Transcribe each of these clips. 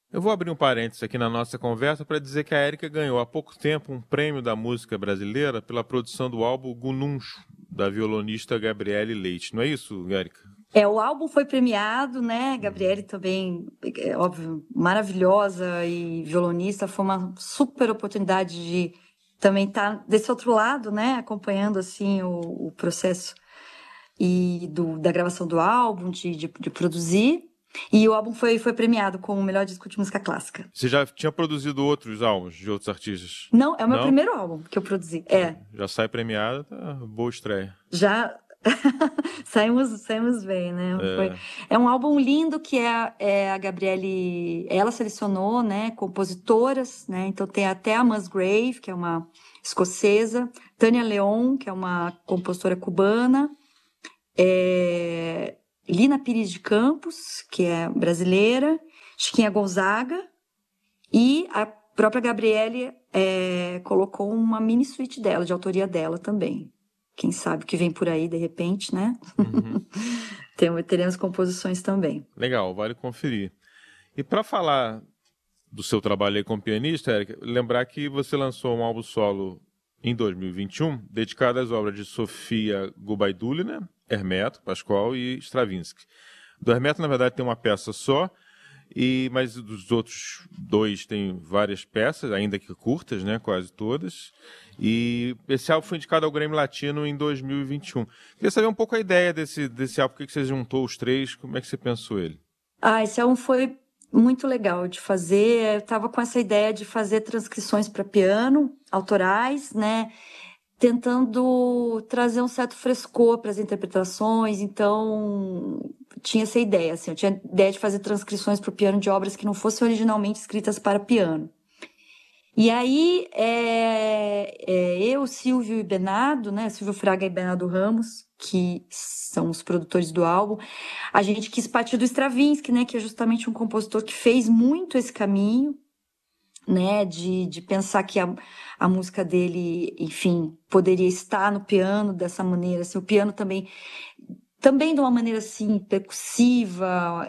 Eu vou abrir um parênteses aqui na nossa conversa para dizer que a Érica ganhou há pouco tempo um prêmio da música brasileira pela produção do álbum Gununcho, da violonista Gabriele Leite. Não é isso, Érica? O álbum foi premiado, né? Gabriele também, óbvio, maravilhosa e violonista. Foi uma super oportunidade de também estar desse outro lado, né? Acompanhando, assim, o processo da gravação do álbum, de produzir. E o álbum foi premiado como o melhor disco de música clássica. Você já tinha produzido outros álbuns de outros artistas? Não, é o meu primeiro álbum que eu produzi. Já sai premiado, tá boa estreia. Já saímos bem, né? É um álbum lindo que a Gabriele, ela selecionou, né, compositoras, né? Então tem até a Musgrave, que é uma escocesa, Tânia Leon, que é uma compositora cubana, Lina Pires de Campos, que é brasileira, Chiquinha Gonzaga, e a própria Gabriele colocou uma mini suíte dela, de autoria dela também. Quem sabe o que vem por aí, de repente, né? Uhum. Teremos composições também. Legal, vale conferir. E para falar do seu trabalho aí como pianista, Érica, lembrar que você lançou um álbum solo em 2021, dedicado às obras de Sofia Gubaidulina, Hermeto, Pascoal e Stravinsky. Do Hermeto, na verdade, tem uma peça só, mas dos outros dois tem várias peças, ainda que curtas, né, quase todas. E esse álbum foi indicado ao Grammy Latino em 2021. Queria saber um pouco a ideia desse álbum, por que você juntou os três, como é que você pensou ele? Esse álbum foi muito legal de fazer. Eu estava com essa ideia de fazer transcrições para piano, autorais, né? Tentando trazer um certo frescor para as interpretações. Então, tinha essa ideia, assim, eu tinha a ideia de fazer transcrições para o piano de obras que não fossem originalmente escritas para piano. E aí, eu, Silvio e Bernardo, né, Silvio Fraga e Bernardo Ramos, que são os produtores do álbum, a gente quis partir do Stravinsky, né, que é justamente um compositor que fez muito esse caminho, né, de pensar que a música dele, enfim, poderia estar no piano dessa maneira, assim, o piano também de uma maneira, assim, percussiva,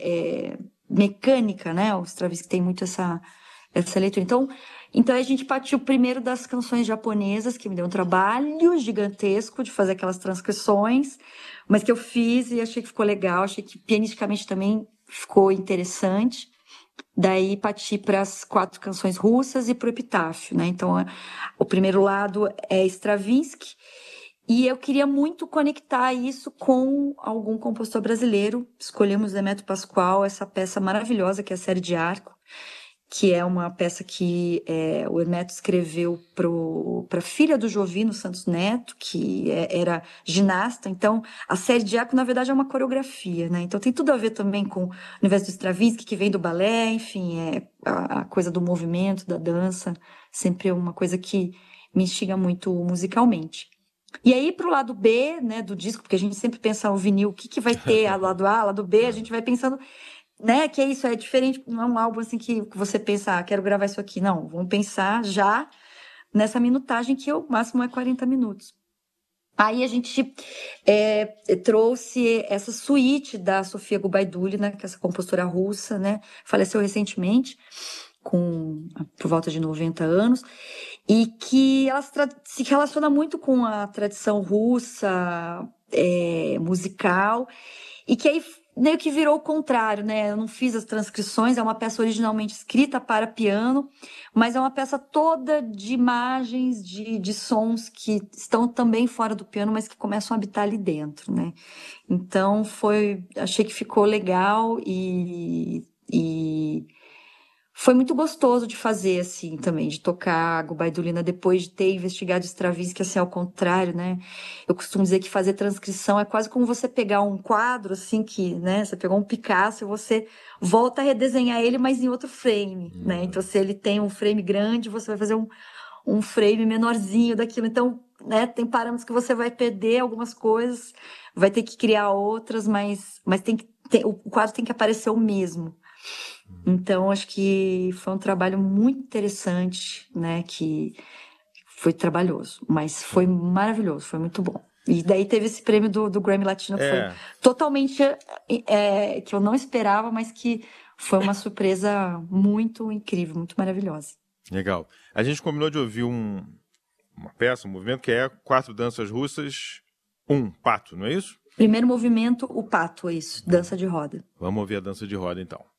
mecânica, né, o Stravinsky tem muito essa leitura. Então a gente partiu primeiro das canções japonesas, que me deu um trabalho gigantesco de fazer aquelas transcrições, mas que eu fiz e achei que ficou legal, achei que pianisticamente também ficou interessante. Daí parti para as 4 canções russas e para o epitáfio, né? Então o primeiro lado é Stravinsky, e eu queria muito conectar isso com algum compositor brasileiro. Escolhemos Hermeto Pascoal, essa peça maravilhosa que é a Série de Arco, que é uma peça que o Hermeto escreveu para a filha do Jovino Santos Neto, que era ginasta. Então, a série de arco, na verdade, é uma coreografia, né? Então, tem tudo a ver também com o universo do Stravinsky, que vem do balé, enfim, a coisa do movimento, da dança, sempre é uma coisa que me instiga muito musicalmente. E aí, para o lado B, né, do disco, porque a gente sempre pensa o vinil, o que vai ter, lado A, lado B, a gente vai pensando, né, que é isso, é diferente, não é um álbum assim que você pensa, quero gravar isso aqui, não, vamos pensar já nessa minutagem que o máximo é 40 minutos. Aí a gente trouxe essa suíte da Sofia Gubaidulina, que é essa compositora russa, né, faleceu recentemente, por volta de 90 anos, e que ela se relaciona muito com a tradição russa, musical, e que aí meio que virou o contrário, né? Eu não fiz as transcrições, é uma peça originalmente escrita para piano, mas é uma peça toda de imagens, de sons que estão também fora do piano, mas que começam a habitar ali dentro, né? Então achei que ficou legal e foi muito gostoso de fazer, assim, também, de tocar a Gubaidulina depois de ter investigado Stravinsky, assim, ao contrário, né? Eu costumo dizer que fazer transcrição é quase como você pegar um quadro, assim, né? Você pegou um Picasso e você volta a redesenhar ele, mas em outro frame, né? Então, se ele tem um frame grande, você vai fazer um frame menorzinho daquilo. Então, né, tem parâmetros que você vai perder algumas coisas, vai ter que criar outras, mas o quadro tem que aparecer o mesmo. Então, acho que foi um trabalho muito interessante, né? Que foi trabalhoso, mas foi maravilhoso, foi muito bom. E daí teve esse prêmio do Grammy Latino, que foi totalmente que eu não esperava, mas que foi uma surpresa muito incrível, muito maravilhosa. Legal. A gente combinou de ouvir uma peça, um movimento que é 4 danças russas, 1 pato, não é isso? Primeiro movimento, o pato, é isso, dança de roda. Vamos ouvir a dança de roda, então.